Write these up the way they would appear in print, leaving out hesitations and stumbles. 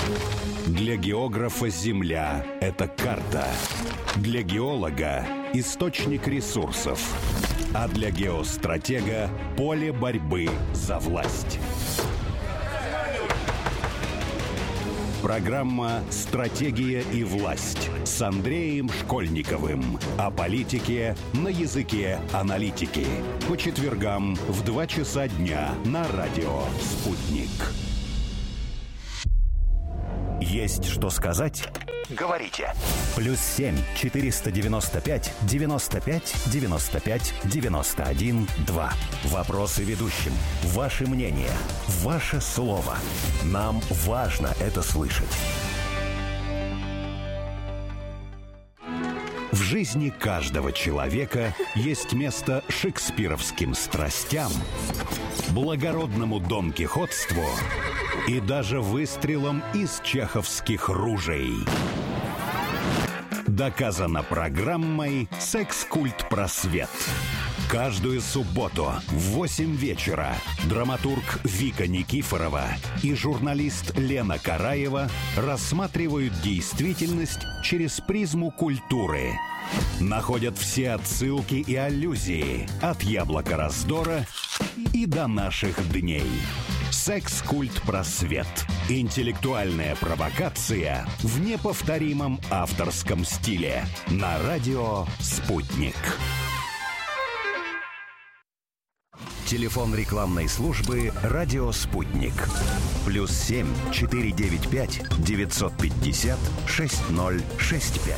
Для географа Земля – это карта. Для геолога – источник ресурсов. А для геостратега – поле борьбы за власть. Программа «Стратегия и власть» с Андреем Школьниковым. О политике на языке аналитики. По четвергам в 2 часа дня на радио «Спутник». Есть что сказать? Говорите. +7 495 95 95 91 2. Вопросы ведущим. Ваше мнение. Ваше слово. Нам важно это слышать. В жизни каждого человека есть место шекспировским страстям, благородному донкихотству и даже выстрелам из чеховских ружей. Доказано программой «Секс-культ просвет». Каждую субботу в 8 вечера драматург Вика Никифорова и журналист Лена Караева рассматривают действительность через призму культуры. Находят все отсылки и аллюзии от яблока раздора и до наших дней. «Секс-культ просвет». Интеллектуальная провокация в неповторимом авторском стиле. На радио «Спутник». Телефон рекламной службы «Радио Спутник». +7 495 950 6065.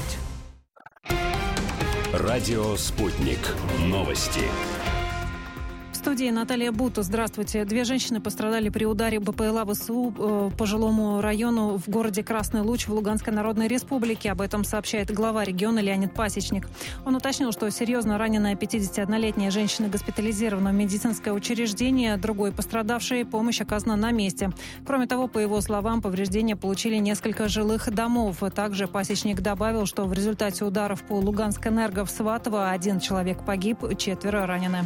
Радио «Спутник». Новости. В студии Наталья Бута. Здравствуйте. 2 женщины пострадали при ударе БПЛА ВСУ по жилому району в городе Красный Луч в Луганской Народной Республике. Об этом сообщает глава региона Леонид Пасечник. Он уточнил, что серьезно раненая 51-летняя женщина госпитализирована в медицинское учреждение. Другой пострадавшей помощь оказана на месте. Кроме того, по его словам, повреждения получили несколько жилых домов. Также Пасечник добавил, что в результате ударов по Луганск-Энерго в Сватово 1 человек погиб, 4 ранены.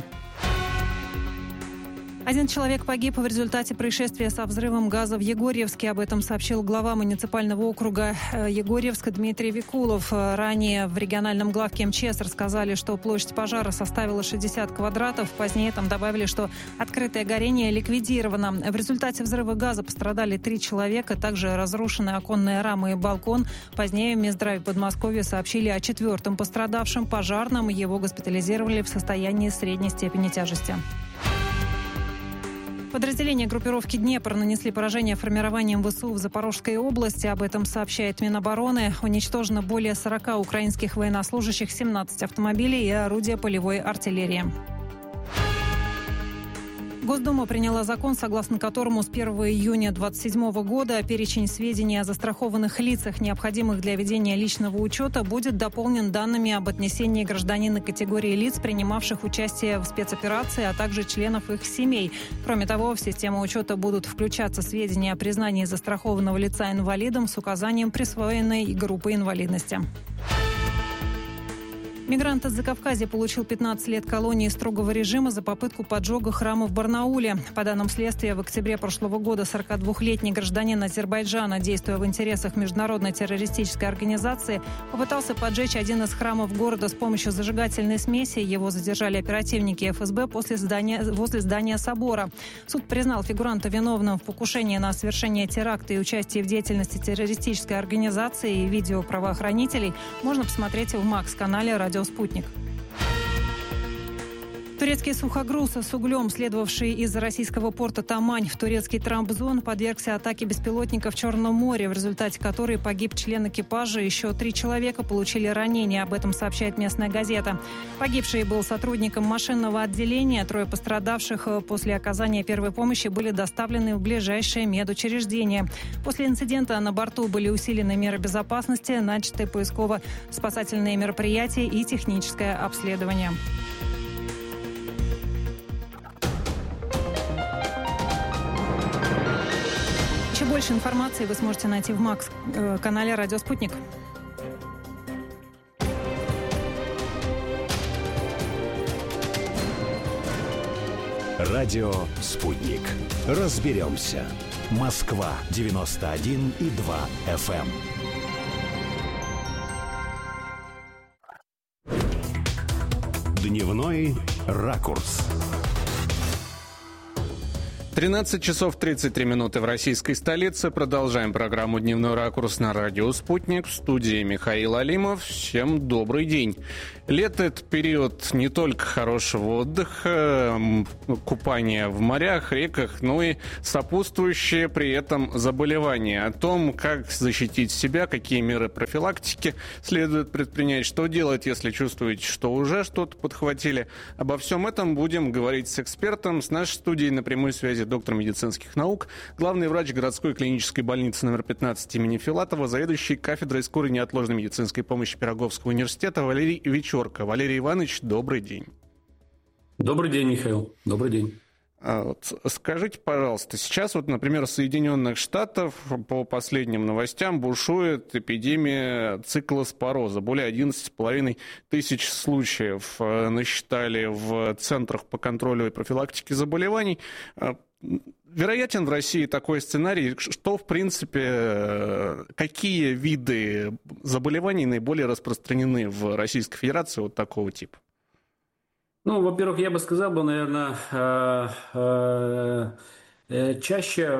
1 человек погиб в результате происшествия со взрывом газа в Егорьевске. Об этом сообщил глава муниципального округа Егорьевска Дмитрий Викулов. Ранее в региональном главке МЧС рассказали, что площадь пожара составила 60 квадратов. Позднее там добавили, что открытое горение ликвидировано. В результате взрыва газа пострадали 3 человека. Также разрушены оконные рамы и балкон. Позднее в Минздраве Подмосковья сообщили о 4-м пострадавшем пожарном. Его госпитализировали в состоянии средней степени тяжести. Подразделения группировки «Днепр» нанесли поражение формированием ВСУ в Запорожской области. Об этом сообщает Минобороны. Уничтожено более 40 украинских военнослужащих, 17 автомобилей и орудия полевой артиллерии. Госдума приняла закон, согласно которому с 1 июня 2027 года перечень сведений о застрахованных лицах, необходимых для ведения личного учета, будет дополнен данными об отнесении гражданина категории лиц, принимавших участие в спецоперации, а также членов их семей. Кроме того, в систему учета будут включаться сведения о признании застрахованного лица инвалидом с указанием присвоенной группы инвалидности. Мигрант из Закавказья получил 15 лет колонии строгого режима за попытку поджога храма в Барнауле. По данным следствия, в октябре прошлого года 42-летний гражданин Азербайджана, действуя в интересах международной террористической организации, попытался поджечь один из храмов города с помощью зажигательной смеси. Его задержали оперативники ФСБ возле здания собора. Суд признал фигуранта виновным в покушении на совершение теракта и участии в деятельности террористической организации. Видео правоохранителей можно посмотреть в МАКС-канале «Радио Спутник». Турецкий сухогруз с углем, следовавший из российского порта Тамань в турецкий Трамбзон, подвергся атаке беспилотника в Черном море, в результате которой погиб член экипажа. Еще 3 человека получили ранения. Об этом сообщает местная газета. Погибший был сотрудником машинного отделения. 3 пострадавших после оказания первой помощи были доставлены в ближайшее медучреждение. После инцидента на борту были усилены меры безопасности, начаты поисково-спасательные мероприятия и техническое обследование. Еще больше информации вы сможете найти в МАКС-канале «Радио Спутник». Радио «Спутник». Разберемся. Москва 91,2 FM. Дневной ракурс. 13 часов 33 минуты в российской столице. Продолжаем программу «Дневной ракурс» на радио «Спутник». В студии Михаил Алимов. Всем добрый день. Лето – это период не только хорошего отдыха, купания в морях, реках, но и сопутствующие при этом заболевания. О том, как защитить себя, какие меры профилактики следует предпринять, что делать, если чувствуете, что уже что-то подхватили. Обо всем этом будем говорить с экспертом. С нашей студией на прямой связи доктор медицинских наук, главный врач городской клинической больницы номер 15 имени Филатова, заведующий кафедрой скорой неотложной медицинской помощи Пироговского университета Валерий Вечерко. Валерий Иванович, добрый день. Добрый день, Михаил. Добрый день. Скажите, пожалуйста, сейчас вот, например, в Соединенных Штатах по последним новостям бушует эпидемия циклоспороза. Более 11,5 тысяч случаев насчитали в центрах по контролю и профилактике заболеваний. Вероятен в России такой сценарий, что, в принципе, какие виды заболеваний наиболее распространены в Российской Федерации вот такого типа? Ну, во-первых, я бы сказал, наверное, чаще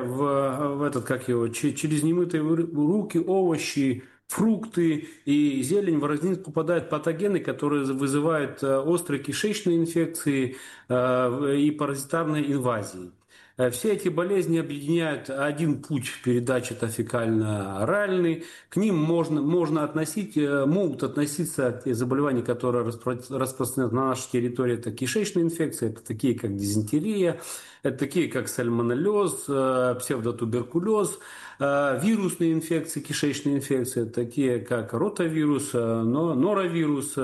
через немытые руки, овощи, фрукты и зелень в организм попадают патогены, которые вызывают острые кишечные инфекции и паразитарные инвазии. Все эти болезни объединяют один путь передачи, это фекально-оральный. К ним могут относиться те заболевания, которые распространяются на нашей территории. Это кишечные инфекции, это такие как дизентерия, это такие как сальмонеллез, псевдотуберкулез. Вирусные инфекции, кишечные инфекции, такие как ротавирус, норовирус,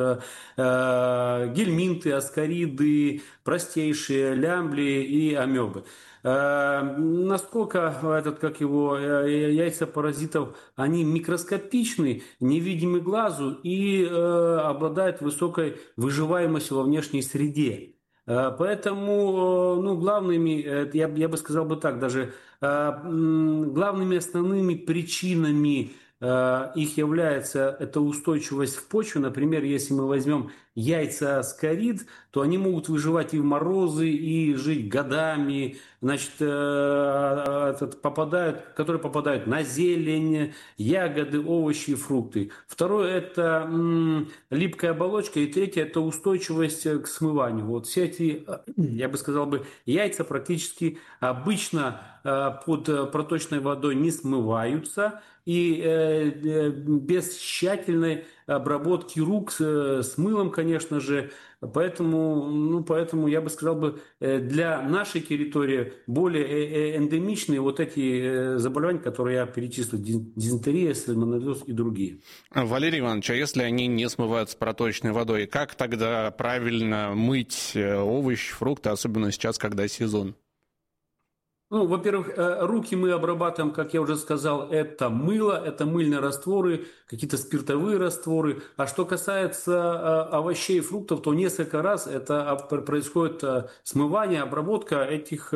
гельминты, аскариды, простейшие лямбли и амебы. Насколько яйца паразитов, они микроскопичны, невидимы глазу и обладают высокой выживаемостью во внешней среде. Поэтому главными, я бы сказал бы так, даже главными основными причинами их является это устойчивость в почве. Например, если мы возьмем яйца аскарид, то они могут выживать и в морозы, и жить годами, которые попадают на зелень, ягоды, овощи и фрукты. Второе – это липкая оболочка, и третье – это устойчивость к смыванию. Вот все эти, я бы сказал, яйца практически обычно под проточной водой не смываются, и без тщательной обработки рук с мылом, конечно же. Поэтому я бы сказал, для нашей территории более эндемичные вот эти заболевания, которые я перечислил, дизентерия, сальмонеллез и другие. Валерий Иванович, а если они не смываются проточной водой, как тогда правильно мыть овощи, фрукты, особенно сейчас, когда сезон? Во-первых, руки мы обрабатываем, как я уже сказал, это мыло, это мыльные растворы, какие-то спиртовые растворы. А что касается овощей и фруктов, то несколько раз это происходит смывание, обработка этих,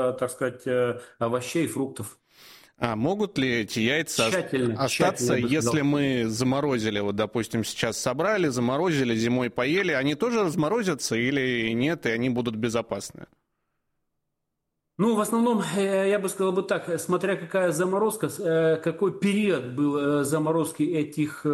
овощей и фруктов. А могут ли эти яйца остаться, если мы заморозили, вот, допустим, сейчас собрали, заморозили, зимой поели, они тоже разморозятся или нет, и они будут безопасны? В основном, я бы сказал так, смотря какая заморозка, какой период был заморозки этих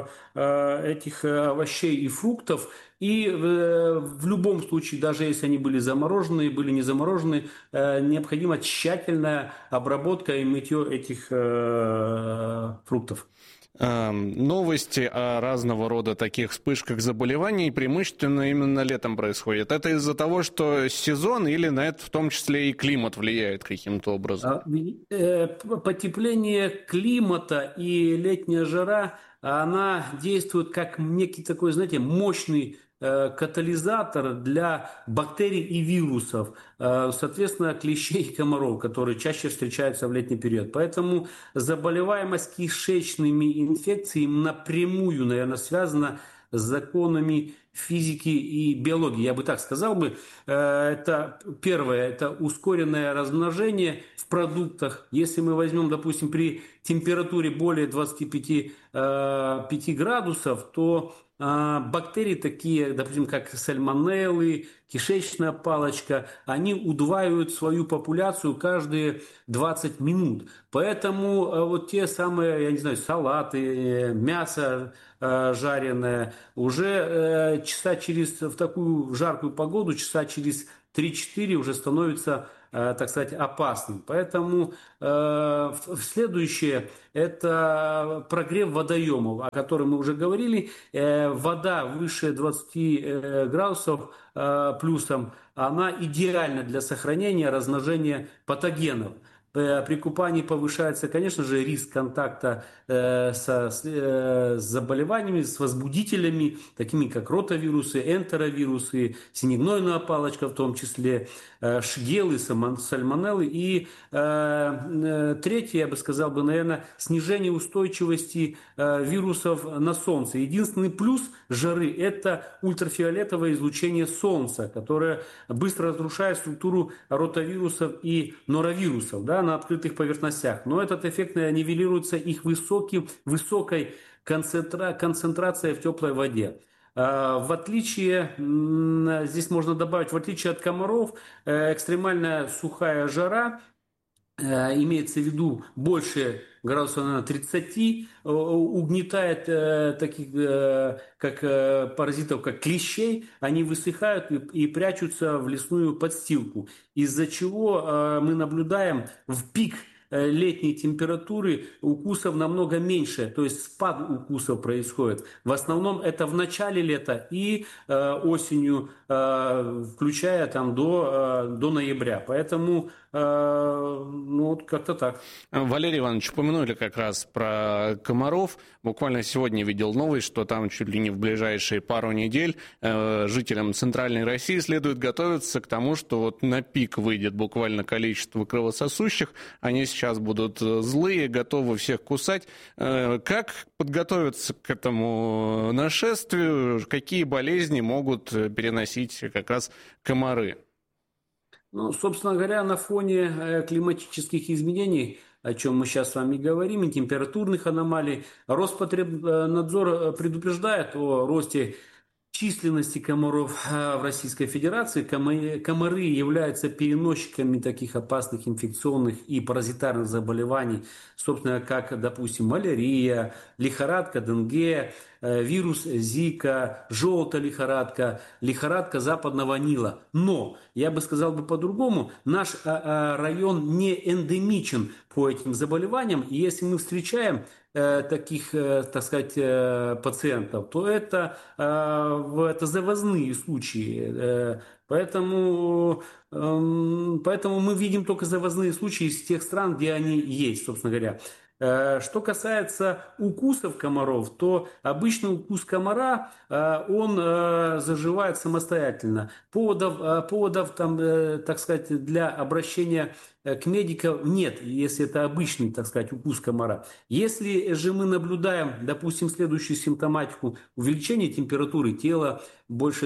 овощей и фруктов, и в любом случае, даже если они были заморожены, были не заморожены, необходима тщательная обработка и мытье этих фруктов. Новости о разного рода таких вспышках заболеваний преимущественно именно летом происходят. Это из-за того, что сезон, или на это в том числе и климат влияет каким-то образом? Потепление климата и летняя жара, она действует как некий такой, мощный катализатор для бактерий и вирусов, соответственно, клещей и комаров, которые чаще встречаются в летний период. Поэтому заболеваемость кишечными инфекциями напрямую, наверное, связана с законами физики и биологии. Я бы так сказал бы. Это первое, это ускоренное размножение в продуктах. Если мы возьмем, допустим, при температуре более 25 5 градусов, то бактерии такие, допустим, как сальмонеллы, кишечная палочка, они удваивают свою популяцию каждые 20 минут. Поэтому вот те самые, я не знаю, салаты, мясо жареное, уже в такую жаркую погоду, часа через 3-4 уже становится, так сказать, опасным. Поэтому следующее – это прогрев водоемов, о котором мы уже говорили. Вода выше 20 градусов плюсом, она идеальна для сохранения, размножения патогенов. При купании повышается, конечно же, риск контакта с заболеваниями, с возбудителями, такими как ротавирусы, энтеровирусы, синегнойная палочка в том числе, шгелы, сальмонеллы. И третье, я бы сказал, наверное, снижение устойчивости вирусов на солнце. Единственный плюс жары – это ультрафиолетовое излучение солнца, которое быстро разрушает структуру ротавирусов и норовирусов, да, на открытых поверхностях. Но этот эффект нивелируется их высокой концентрацией в теплой воде. В отличие, здесь можно добавить, в отличие от комаров, экстремальная сухая жара, имеется в виду больше градусов на 30, угнетает таких как паразитов, как клещей, они высыхают и прячутся в лесную подстилку, из-за чего мы наблюдаем в пик летней температуры укусов намного меньше, то есть спад укусов происходит. В основном это в начале лета и осенью, включая там до ноября. Поэтому вот как-то так. Валерий Иванович, упомянули как раз про комаров. Буквально сегодня видел новость, что там чуть ли не в ближайшие пару недель жителям Центральной России следует готовиться к тому, что вот на пик выйдет буквально количество кровососущих. Они сейчас будут злые, готовы всех кусать. Как подготовиться к этому нашествию? Какие болезни могут переносить как раз комары? Ну, собственно говоря, на фоне климатических изменений, о чем мы сейчас с вами говорим, и температурных аномалий, Роспотребнадзор предупреждает о росте численности комаров в Российской Федерации. Комары являются переносчиками таких опасных инфекционных и паразитарных заболеваний, собственно, как, допустим, малярия, лихорадка Денге, вирус Зика, желтая лихорадка, лихорадка западного Нила. Но, я бы сказал по-другому, наш район не эндемичен по этим заболеваниям. И если мы встречаем таких, так сказать, пациентов, то это завозные случаи. Поэтому мы видим только завозные случаи из тех стран, где они есть, собственно говоря. Что касается укусов комаров, то обычный укус комара, он заживает самостоятельно. Поводов там, так сказать, для обращения к медикам нет, если это обычный, так сказать, укус комара. Если же мы наблюдаем, допустим, следующую симптоматику: увеличение температуры тела больше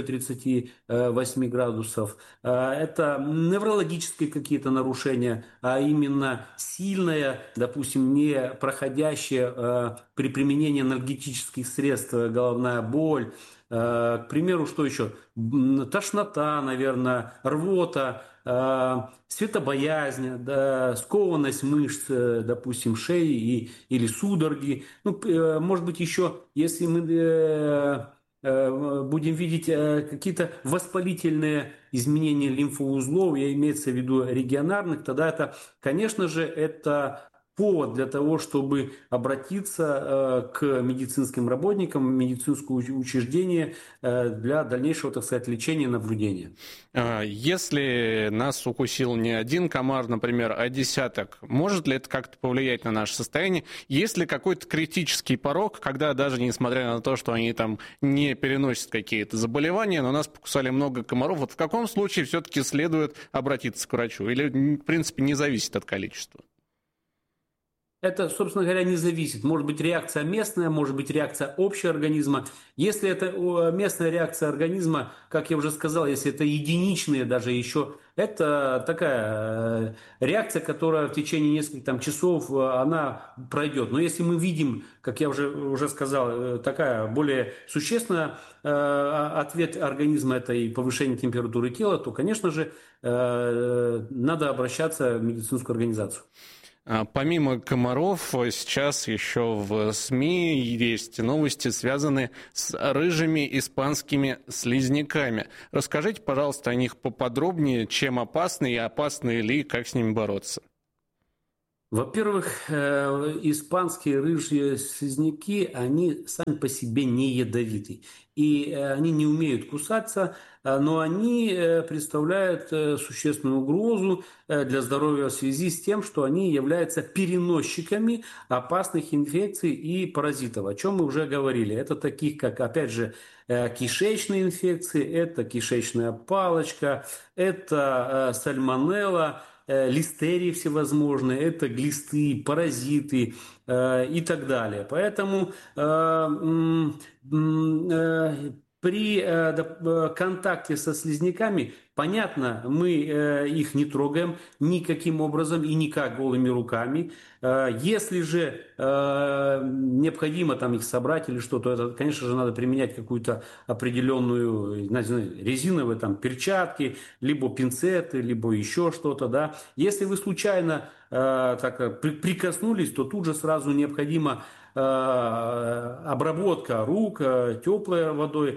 38 градусов, это неврологические какие-то нарушения, а именно сильная, допустим, не проходящая при применении анальгетических средств головная боль, к примеру, что еще? Тошнота, наверное, рвота, светобоязнь, скованность мышц, допустим, шеи или судороги. Ну, может быть, еще, если мы будем видеть какие-то воспалительные изменения лимфоузлов, имеется в виду регионарных, тогда это, конечно же, это повод для того, чтобы обратиться к медицинским работникам, в медицинское учреждение для дальнейшего, так сказать, лечения и наблюдения. Если нас укусил не один комар, например, а десяток, может ли это как-то повлиять на наше состояние? Есть ли какой-то критический порог, когда даже несмотря на то, что они там не переносят какие-то заболевания, но нас покусали много комаров, вот в каком случае все-таки следует обратиться к врачу? Или, в принципе, не зависит от количества? это, собственно говоря, не зависит. Может быть реакция местная, может быть реакция общего организма. Если это местная реакция организма, как я уже сказал, если это единичные даже еще, это такая реакция, которая в течение нескольких часов она пройдет. Но если мы видим, как я уже сказал, такая более существенная ответ организма, это и повышение температуры тела, то, конечно же, надо обращаться в медицинскую организацию. Помимо комаров, сейчас еще в СМИ есть новости, связанные с рыжими испанскими слизняками. Расскажите, пожалуйста, о них поподробнее, чем опасны и опасны ли, как с ними бороться. Во-первых, испанские рыжие слизняки, они сами по себе не ядовиты. И они не умеют кусаться, но они представляют существенную угрозу для здоровья в связи с тем, что они являются переносчиками опасных инфекций и паразитов, о чем мы уже говорили. Это таких, как, опять же, кишечные инфекции, это кишечная палочка, это сальмонелла, листерии всевозможные, это глисты, паразиты и так далее. Поэтому при контакте со слизняками, понятно, мы их не трогаем никаким образом и никак голыми руками. Если же необходимо там их собрать или что-то, это, конечно же, надо применять какую-то определенную, резиновые там перчатки, либо пинцеты, либо еще что-то, да. Если вы случайно так прикоснулись, то тут же сразу необходимо обработка рук теплой водой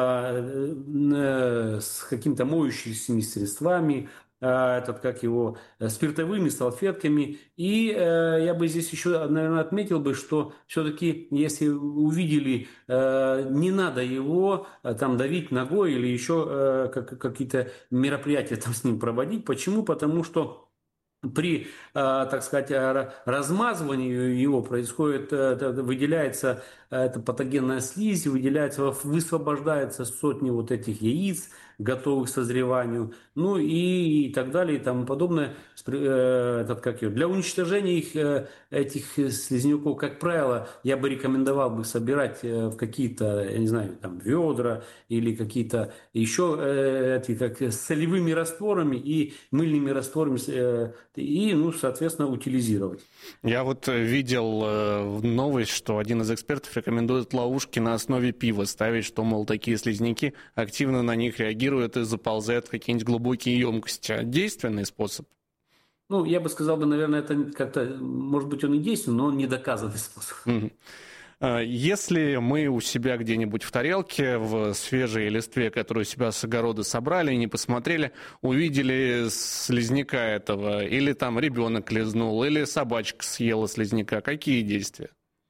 с какими-то моющими средствами, спиртовыми салфетками. И я бы здесь еще, наверное, отметил бы, что все-таки, если увидели, не надо его там давить ногой или еще какие-то мероприятия там с ним проводить. Почему? Потому что при, так сказать, размазывании его происходит, выделяется эта патогенная слизь, высвобождается сотни вот этих яиц, готовых к созреванию, ну и так далее и тому подобное. Для уничтожения этих слизняков, как правило, я бы рекомендовал бы собирать в какие-то, я не знаю, там ведра или какие-то еще как с солевыми растворами и мыльными растворами и, соответственно, утилизировать. Я вот видел новость, что один из экспертов рекомендует ловушки на основе пива ставить, что, мол, такие слизняки активно на них реагируют и заползают в какие-нибудь глубокие емкости. Действенный способ? Я бы сказал, наверное, это как-то, может быть, он и действенный, но он не доказанный способ. Если мы у себя где-нибудь в тарелке, в свежей листве, которую у себя с огорода собрали, не посмотрели, увидели слизняка этого, или там ребенок лизнул, или собачка съела слизняка, какие действия?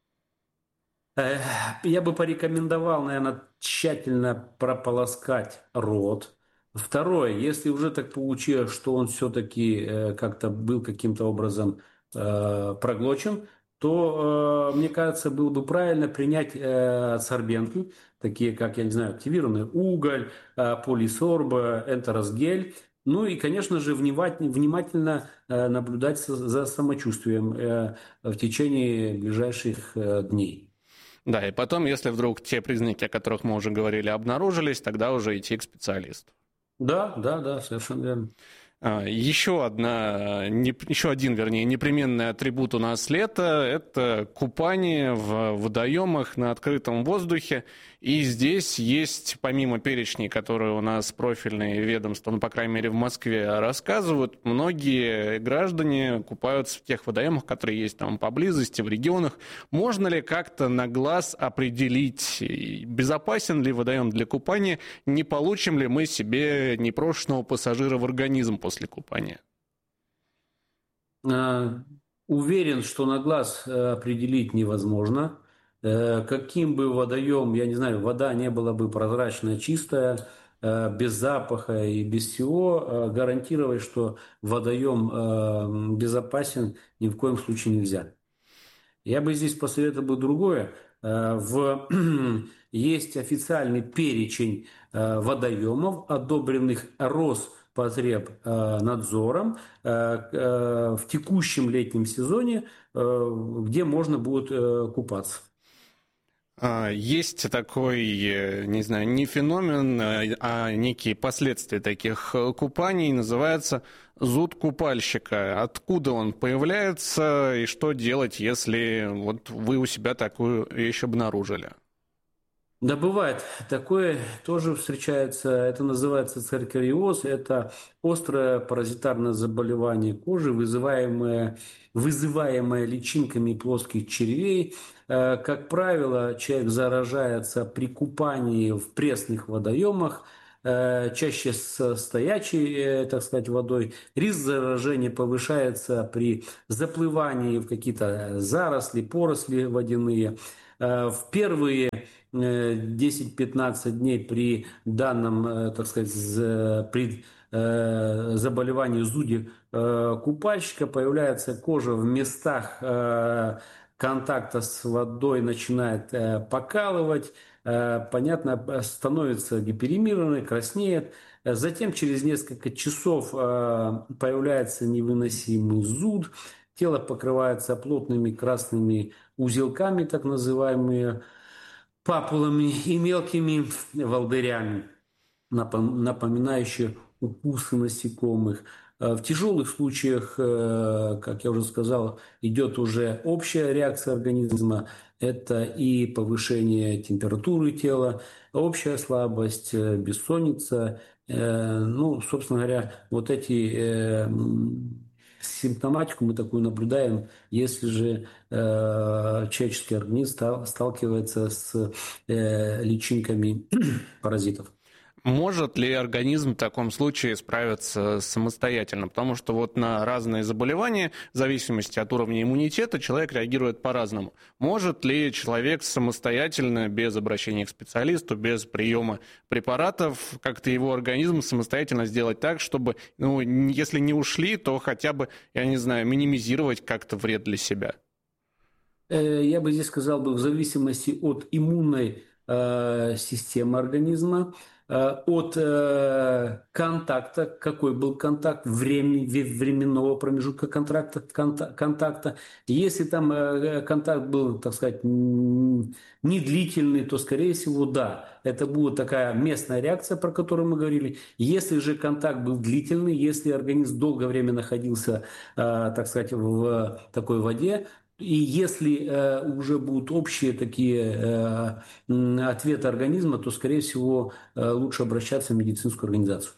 Я бы порекомендовал, наверное, тщательно прополоскать рот. Второе, если уже так получилось, что он все-таки как-то был каким-то образом проглочен, то, мне кажется, было бы правильно принять адсорбенты, такие как, я не знаю, активированный уголь, полисорб, энтеросгель. Ну и, конечно же, внимательно наблюдать за самочувствием в течение ближайших дней. Да, и потом, если вдруг те признаки, о которых мы уже говорили, обнаружились, тогда уже идти к специалисту. Да, совершенно верно. Еще один непременный атрибут у нас лета – это купание в водоемах на открытом воздухе. И здесь есть, помимо перечней, которые у нас профильные ведомства, по крайней мере в Москве, рассказывают, многие граждане купаются в тех водоемах, которые есть там поблизости, в регионах. Можно ли как-то на глаз определить, безопасен ли водоем для купания, не получим ли мы себе непрошенного пассажира в организм после купания? Уверен, что на глаз определить невозможно. Каким бы водоем, я не знаю, вода не была бы прозрачная, чистая, без запаха и без всего, гарантировать, что водоем безопасен, ни в коем случае нельзя. Я бы здесь посоветовал бы другое. Есть официальный перечень водоемов, одобренных Роспотребнадзором в текущем летнем сезоне, где можно будет купаться. Есть такой, не знаю, не феномен, а некие последствия таких купаний, называется зуд купальщика. Откуда он появляется и что делать, если вот вы у себя такую вещь обнаружили? Да, бывает. Такое тоже встречается. Это называется циркариоз. Это острое паразитарное заболевание кожи, вызываемое личинками плоских червей. Как правило, человек заражается при купании в пресных водоемах, чаще с стоячей, так сказать, водой. Риск заражения повышается при заплывании в какие-то заросли, поросли водяные. В первые 10-15 дней при данном, так сказать, при заболевании зуде купальщика появляется кожа в местах контакта с водой, начинает покалывать, понятно, становится гиперемированной, краснеет. Затем через несколько часов появляется невыносимый зуд, тело покрывается плотными красными узелками, так называемые, папулами и мелкими волдырями, напоминающие укусы насекомых. В тяжелых случаях, как я уже сказал, идет уже общая реакция организма. Это и повышение температуры тела, общая слабость, бессонница. Ну, собственно говоря, вот эти симптоматику мы такую наблюдаем, если же человеческий организм сталкивается с личинками паразитов. Может ли организм в таком случае справиться самостоятельно? Потому что вот на разные заболевания, в зависимости от уровня иммунитета, человек реагирует по-разному. Может ли человек самостоятельно, без обращения к специалисту, без приема препаратов, как-то его организм самостоятельно сделать так, чтобы, ну, если не ушли, то хотя бы, я не знаю, минимизировать как-то вред для себя? Я бы здесь сказал, в зависимости от иммунной системы организма, от контакта, какой был контакт, временного промежутка контакта. Если там контакт был, так сказать, не длительный, то, скорее всего, да, это будет такая местная реакция, про которую мы говорили. Если же контакт был длительный, если организм долгое время находился, так сказать, в такой воде, и если уже будут общие такие ответы организма, то, скорее всего, лучше обращаться в медицинскую организацию.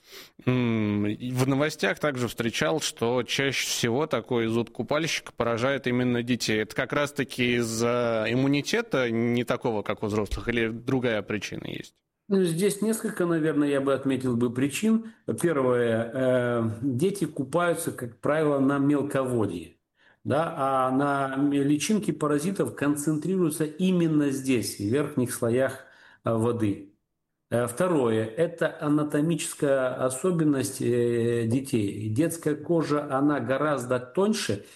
В новостях также встречал, что чаще всего такой зуд купальщика поражает именно детей. Это как раз-таки из-за иммунитета, не такого, как у взрослых, или другая причина есть? Здесь несколько, наверное, я бы отметил причин. Первое, дети купаются, как правило, на мелководье. Да, а на личинки паразитов концентрируются именно здесь, в верхних слоях воды. Второе – это анатомическая особенность детей. Детская кожа, она гораздо тоньше,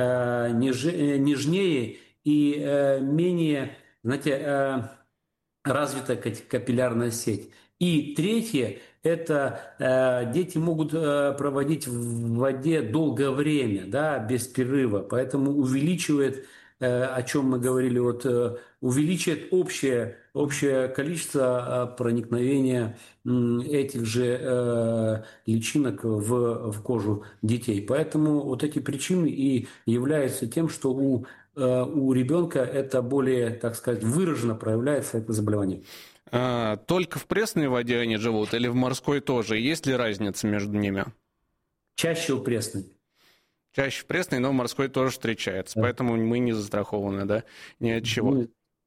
нежнее и менее, знаете, развитая капиллярная сеть. И третье – это дети могут проводить в воде долгое время, да, без перерыва, поэтому увеличивает, о чем мы говорили, вот, увеличивает общее количество проникновения этих же личинок в кожу детей. Поэтому вот эти причины и являются тем, что у ребенка это более, так сказать, выраженно проявляется это заболевание. Только в пресной воде они живут или в морской тоже? Есть ли разница между ними? Чаще в пресной. Чаще в пресной, но в морской тоже встречается. Да. Поэтому мы не застрахованы, да, ни от чего.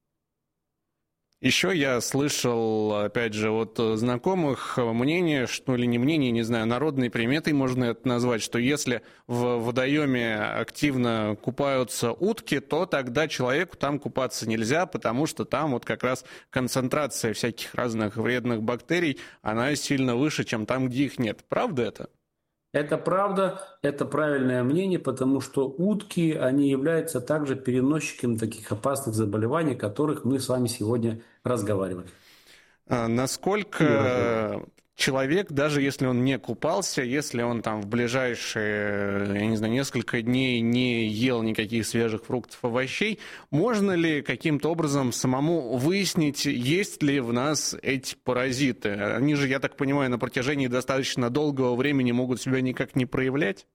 Еще я слышал, опять же, от знакомых мнение, что или не мнение, не знаю, народной приметой можно это назвать, что если в водоеме активно купаются утки, то тогда человеку там купаться нельзя, потому что там вот как раз концентрация всяких разных вредных бактерий, она сильно выше, чем там, где их нет. Правда это? Это правда, это правильное мнение, потому что утки, они являются также переносчиками таких опасных заболеваний, о которых мы с вами сегодня разговаривали. Насколько человек, даже если он не купался, если он там в ближайшие, я не знаю, несколько дней не ел никаких свежих фруктов, овощей, можно ли каким-то образом самому выяснить, есть ли в нас эти паразиты? Они же, я так понимаю, на протяжении достаточно долгого времени могут себя никак не проявлять?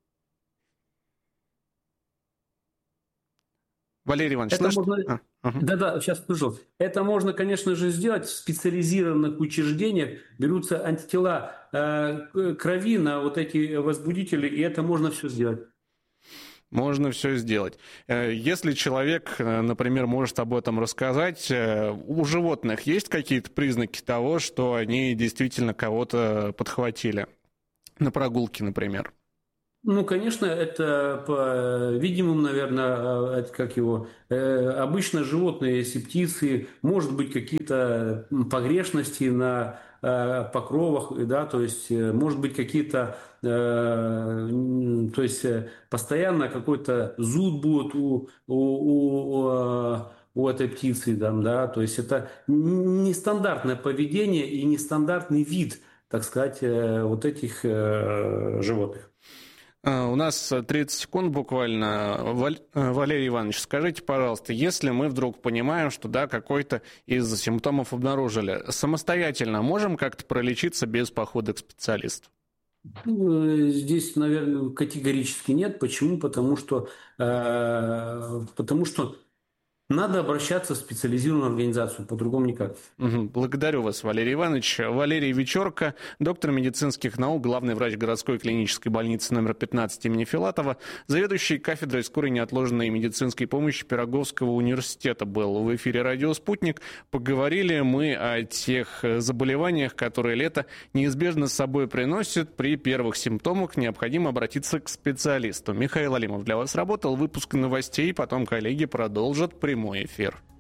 Валерий Иванович, можно... Да, сейчас скажу. Это можно, конечно же, сделать в специализированных учреждениях. Берутся антитела крови на вот эти возбудители, и это можно все сделать. Можно все сделать. Если человек, например, может об этом рассказать, у животных есть какие-то признаки того, что они действительно кого-то подхватили? На прогулке, например. Ну, конечно, это по видимым, наверное, обычно животные, если птицы, может быть, какие-то погрешности на покровах, да, то есть, может быть, какие-то, то есть, постоянно какой-то зуд будет у этой птицы, там, да, то есть, это нестандартное поведение и нестандартный вид, так сказать, вот этих животных. У нас 30 секунд буквально. Валерий Иванович, скажите, пожалуйста, если мы вдруг понимаем, что да, какой-то из симптомов обнаружили, самостоятельно можем как-то пролечиться без похода к специалисту? Здесь, наверное, категорически нет. Почему? Потому что надо обращаться в специализированную организацию, по-другому никак. Благодарю вас, Валерий Иванович. Валерий Вечерко, доктор медицинских наук, главный врач городской клинической больницы номер 15 имени Филатова, заведующий кафедрой скорой неотложной медицинской помощи Пироговского университета был в эфире «Радио Спутник». Поговорили мы о тех заболеваниях, которые лето неизбежно с собой приносит. При первых симптомах необходимо обратиться к специалисту. Михаил Алимов для вас работал. Выпуск новостей, потом коллеги продолжат прямой эфир.